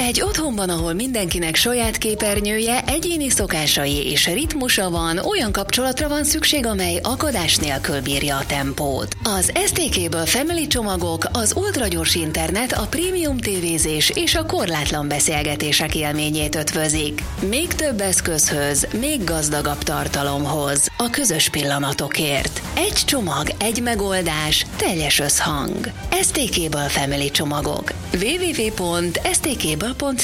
Egy otthonban, ahol mindenkinek saját képernyője, egyéni szokásai és ritmusa van, olyan kapcsolatra van szükség, amely akadás nélkül bírja a tempót. Az STK-ből Family csomagok az ultragyors internet, a prémium tévézés és a korlátlan beszélgetések élményét ötvözik. Még több eszközhöz, még gazdagabb tartalomhoz, a közös pillanatokért. Egy csomag, egy megoldás, teljes összhang. STK-ből Family csomagok. www.stkből.com